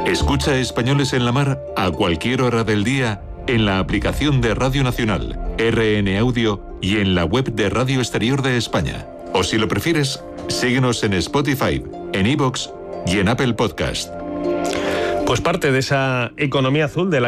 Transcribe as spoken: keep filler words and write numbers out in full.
Escucha Españoles en la Mar a cualquier hora del día en la aplicación de Radio Nacional, R N Audio y en la web de Radio Exterior de España. O si lo prefieres, síguenos en Spotify, en iVoox y en Apple Podcast. Pues parte de esa economía azul de la